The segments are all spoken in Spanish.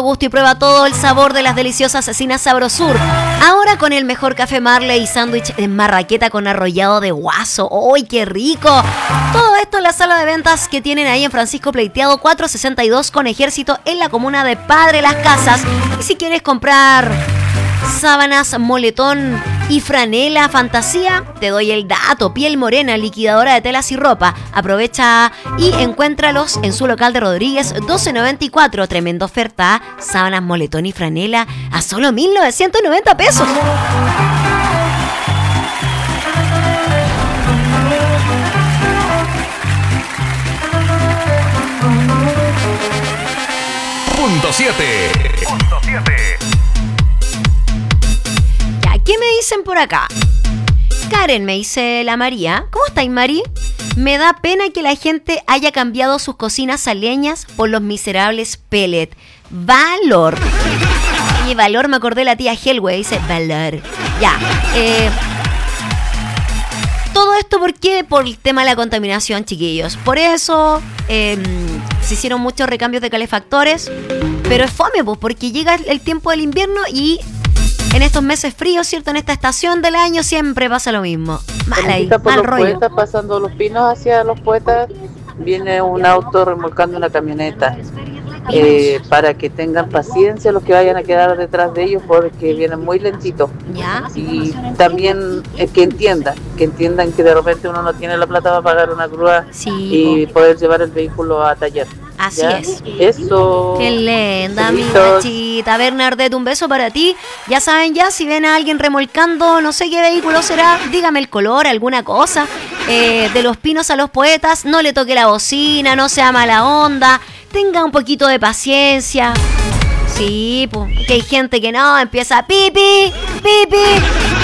gusto y prueba todo el sabor de las deliciosas Cecinas Sabrosur. Ahora con el mejor café Marley y sándwich en marraqueta con arrollado de guaso. ¡Uy, qué rico! Todo esto en la sala de ventas que tienen ahí en Francisco Pleiteado 462 con Ejército en la comuna de Padre Las Casas. Y si quieres comprar sábanas, moletón y franela fantasía, te doy el dato. Piel Morena, liquidadora de telas y ropa. Aprovecha y encuéntralos en su local de Rodríguez 1294. Tremenda oferta. Sábanas, moletón y franela a solo 1.990 pesos. Punto 7. ¿Qué me dicen por acá? Karen, me dice la María. ¿Cómo estáis, Mari? Me da pena que la gente haya cambiado sus cocinas a leñas por los miserables pellet. Valor. Y valor, me acordé de la tía Helway, dice valor. Ya. Todo esto, ¿por qué? Por el tema de la contaminación, chiquillos. Por eso se hicieron muchos recambios de calefactores. Pero es fome, pues, porque llega el tiempo del invierno y en estos meses fríos, ¿cierto? En esta estación del año siempre pasa lo mismo. Mal ahí, mal rollo. Poetas, pasando los pinos hacia los poetas, viene un auto remolcando una camioneta. Para que tengan paciencia los que vayan a quedar detrás de ellos porque vienen muy lentitos. ¿Ya? Y también que entiendan que de repente uno no tiene la plata para pagar una grúa y poder llevar el vehículo a taller. Así ¿ya? es. Eso. Qué linda, mi Nachita. Bernadette, un beso para ti. Ya saben, ya si ven a alguien remolcando, no sé qué vehículo será, dígame el color, alguna cosa. De los pinos a los poetas, no le toque la bocina, no sea mala onda. Tenga un poquito de paciencia. Sí, pues, que hay gente que no, empieza pipi, pipi,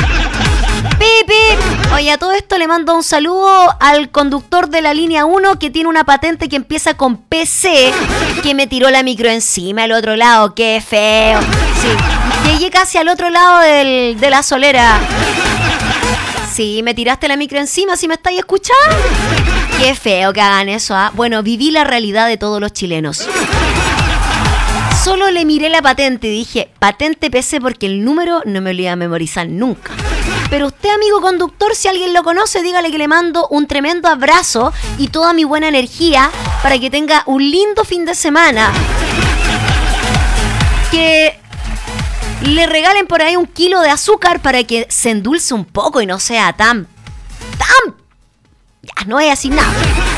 pipi. Oye, a todo esto le mando un saludo al conductor de la línea 1 que tiene una patente que empieza con PC, que me tiró la micro encima al otro lado. Qué feo. Sí, llegué casi al otro lado de la solera. Sí, me tiraste la micro encima, si me estáis escuchando. Qué feo que hagan eso, ¿ah? Bueno, viví la realidad de todos los chilenos. Solo le miré la patente y dije, patente PC, porque el número no me lo iba a memorizar nunca. Pero usted, amigo conductor, si alguien lo conoce, dígale que le mando un tremendo abrazo y toda mi buena energía para que tenga un lindo fin de semana. Que le regalen por ahí 1 kilo de azúcar para que se endulce un poco y no sea tan... Ya, no voy a decir nada.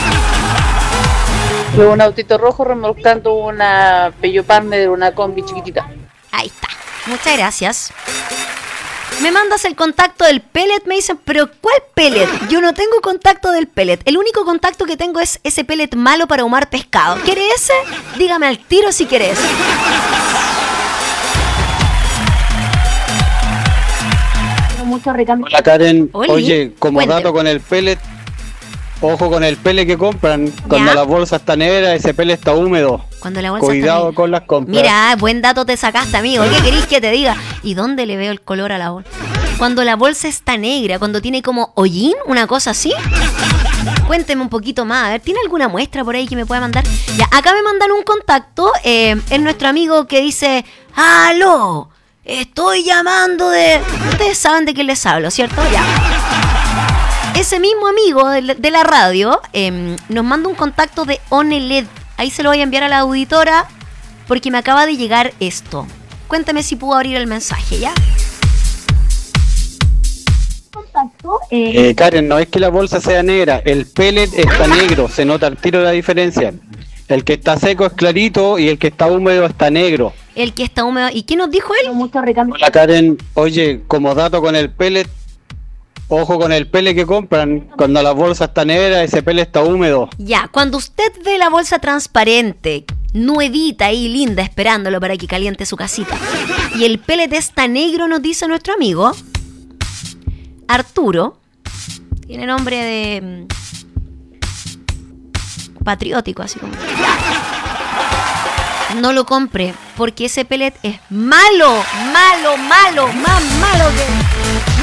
Luego un autito rojo remolcando una Peugeot Partner, una combi chiquitita. Ahí está. Muchas gracias. Me mandas el contacto del pellet, me dicen, pero ¿cuál pellet? Yo no tengo contacto del pellet. El único contacto que tengo es ese pellet malo para ahumar pescado. ¿Quiere ese? Dígame al tiro si querés. Hola, Karen. Oli. Oye, como Cuénteme. dato con el pellet, ojo con el pellet que compran. Cuando ¿Ya? la bolsa está negra, ese pellet está húmedo. Cuando la bolsa Cuidado está con las compras. Mira, buen dato te sacaste, amigo. ¿Qué querís que te diga? ¿Y dónde le veo el color a la bolsa? Cuando la bolsa está negra, cuando tiene como hollín, una cosa así. Cuénteme un poquito más. A ver, ¿tiene alguna muestra por ahí que me pueda mandar? Ya, acá me mandan un contacto. Es nuestro amigo que dice: ¡aló! Estoy llamando de... Ustedes saben de quién les hablo, ¿cierto? Ya. Ese mismo amigo de la radio nos manda un contacto de OneLED. Ahí se lo voy a enviar a la auditora porque me acaba de llegar esto. Cuéntame si puedo abrir el mensaje, ¿ya? Contacto. Karen, no es que la bolsa sea negra, el pellet está negro, se nota al tiro la diferencia. El que está seco es clarito y el que está húmedo está negro. El que está húmedo. ¿Y qué nos dijo él? Hola, Karen. Oye, como dato con el pellet, ojo con el pellet que compran. Cuando la bolsa está negra, ese pellet está húmedo. Ya, cuando usted ve la bolsa transparente, nuevita y linda, esperándolo para que caliente su casita, y el pellet está negro, nos dice nuestro amigo Arturo, tiene nombre de patriótico, así como... No lo compre, porque ese pellet es malo, más malo que...